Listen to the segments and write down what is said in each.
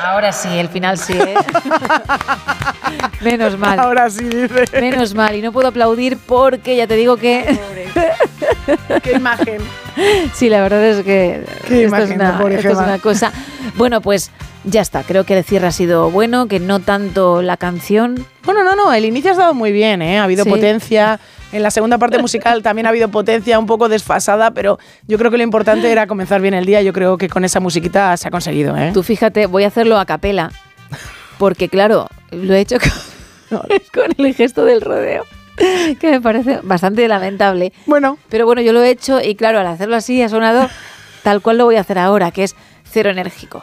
Ahora sí, el final sí, ¿eh? Menos mal. Ahora sí, dice. Menos mal. Y no puedo aplaudir porque ya te digo que... Qué imagen. Sí, la verdad es que esto es una cosa... Bueno, pues ya está. Creo que el cierre ha sido bueno, que no tanto la canción. Bueno, no. El inicio ha estado muy bien, ¿eh? Ha habido potencia. En la segunda parte musical también ha habido potencia, un poco desfasada, pero yo creo que lo importante era comenzar bien el día. Yo creo que con esa musiquita se ha conseguido, ¿eh? Tú fíjate, voy a hacerlo a capela, porque claro, lo he hecho con el gesto del rodeo, que me parece bastante lamentable. Bueno. Pero bueno, yo lo he hecho y claro, al hacerlo así ha sonado tal cual lo voy a hacer ahora, que es cero enérgico.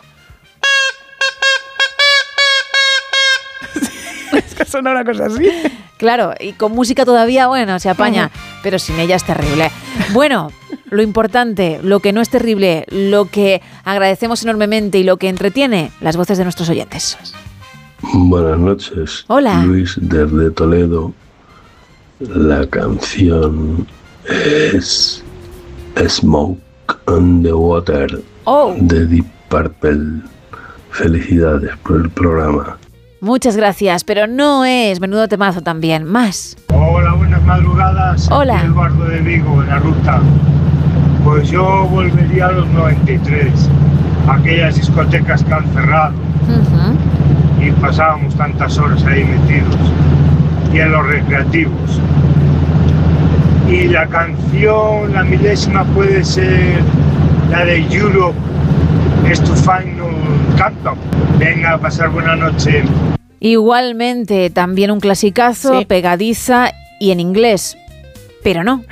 Es que suena una cosa así. Claro, y con música todavía, bueno, se apaña, pero sin ella es terrible. Bueno, lo importante, lo que no es terrible, lo que agradecemos enormemente y lo que entretiene, las voces de nuestros oyentes. Buenas noches. Hola. Luis desde Toledo. La canción es Smoke on the Water de Deep Purple. Felicidades por el programa. Muchas gracias, pero no es menudo temazo también. Más. Hola, buenas madrugadas. Hola. Aquí Eduardo de Vigo, en la ruta. Pues yo volvería a los 93, aquellas discotecas que han cerrado y pasábamos tantas horas ahí metidos, y en los recreativos. Y la canción, la milésima, puede ser la de Europe, Es tu Final Countdown. Venga, a pasar buena noche. Igualmente, también un clasicazo, pegadiza y en inglés. Pero no,